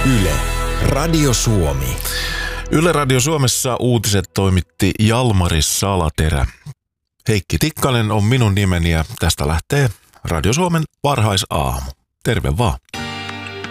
Yle, Radio Suomi. Yle Radio Suomessa uutiset toimitti Jalmari Salaterä. Heikki Tikkanen on minun nimeni ja tästä lähtee Radio Suomen varhaisaamu. Terve vaan.